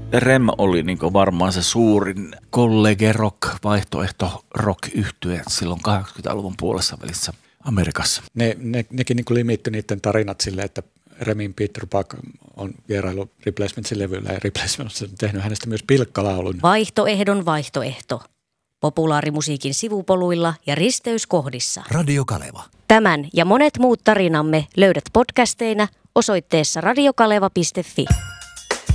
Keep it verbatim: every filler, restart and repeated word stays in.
Rem oli niin varmaan se suurin college rock, vaihtoehto rock yhtye silloin kahdeksankymmentäluvun puolessa välissä Amerikassa. Ne, ne, nekin niin limittyi niiden tarinat silleen, että Remin Peter Buck on vierailu Replacementsin levyllä ja Replacements on tehnyt hänestä myös pilkkalaulun. Vaihtoehdon vaihtoehto. Populaarimusiikin sivupoluilla ja risteyskohdissa. Radio Kaleva. Tämän ja monet muut tarinamme löydät podcasteina osoitteessa radiokaleva piste fi.